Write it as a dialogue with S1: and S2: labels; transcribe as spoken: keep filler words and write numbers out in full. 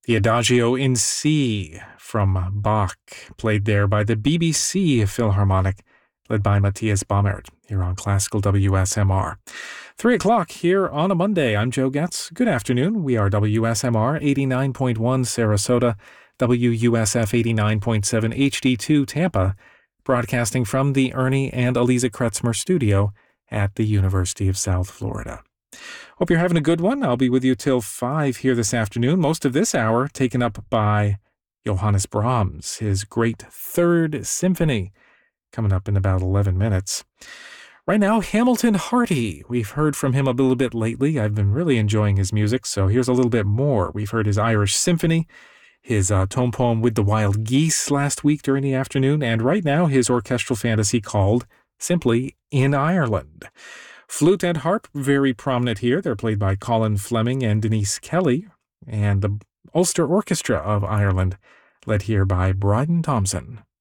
S1: The Adagio in C from Bach, played there by the B B C Philharmonic, led by Matthias Baumert, here on Classical W S M R. Three o'clock here on a Monday. I'm Joe Getz. Good afternoon. We are W S M R eighty-nine point one Sarasota, W U S F eighty-nine point seven H D two Tampa, broadcasting from the Ernie and Eliza Kretzmer studio at the University of South Florida. Hope you're having a good one. I'll be with you till five here this afternoon. Most of this hour taken up by Johannes Brahms, his great Third Symphony, coming up in about eleven minutes. Right now, Hamilton Harty. We've heard from him a little bit lately. I've been really enjoying his music, so here's a little bit more. We've heard his Irish Symphony, his uh, tone poem With the Wild Geese last week during the afternoon, and right now his orchestral fantasy called simply In Ireland. Flute and harp, very prominent here. They're played by Colin Fleming and Denise Kelly, and the Ulster Orchestra of Ireland, led here by Bryden Thompson.